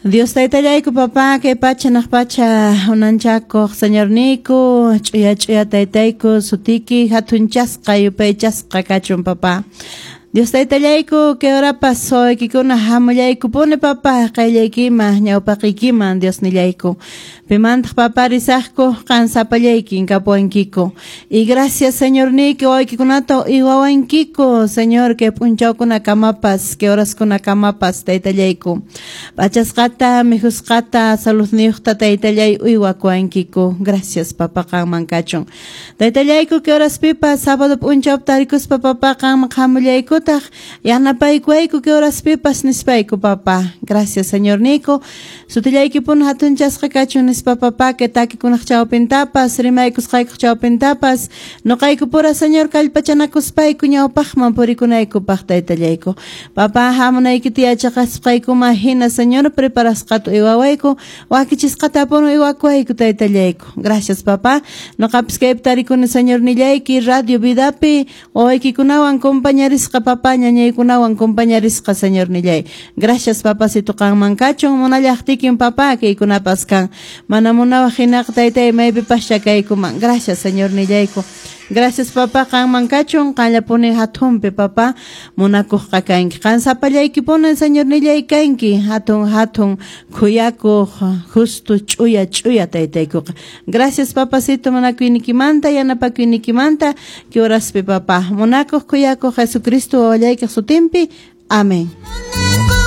Dios taytallayku papá que pacha pacha unanchako señor Nico chuya taytayku sutiki hatunchasqa yupaychasqa kachun papá. Dios taytallayku que hora pasó kikuna hamullayku pone papá qayllaykima ñawpaqiykiman Dios nillayku. Pimantaq papá risaqku qansapallayki kapuankiku. Y gracias señor Nico hoy kikunato iwawankiku señor que punchawkuna kamapas que horas kuna kamapas taytallayku. Pachasqata mijusqata saludniuqta taytallay uywakuankiku. Gracias papá qanman kachun. Taytallayku que horas pipa sábado punchawta rikuspa papá qanman hamullayku yanapaykuayku que horas pipas nispayku papá. Gracias señor Nico. Sutillaykipuno hatunchasqa kachun nispa papá que takikunaq chawpintapas rimaykusqayku chawpintapas noqayku pura señor kallpachanakuspayku ñawpaqman purikunaykupaq taytallayku. Papá hamunaykita yachaqasqaykuma hina señor preparasqatu iwawayku wakichisqatapuno iwakuayku taytallayku. Gracias papá. Noqapis kaypi tarikuni señor nillayki Radio Vidapi wawaykikunawan compañerisqa papá ñañaykunawan compañerisqa señor nillay. Gracias papacito qanman kachun munallaqtikin papá kaykunapas kan mana munawaq hinaq taytay maypipas chakaykuman. Gracias señor nillayku. Gracias papá qanman kachun qallapuni hatunpi papá munakuqqa kanki qansapallaykipunan señor nillay kanki hatun kuyakuq justo ch'uya taytaykuqa. Gracias papacito munakuynikimanta yanapakuynikimanta que horaspi papá munakuq kuyakuq Jesucristo wallaykiq sutinpi. Amén.